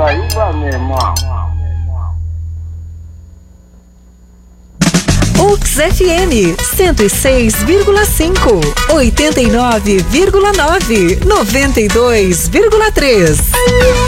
Paraíba, meu irmão. Ux FM 106,5, 89,9, 92,3.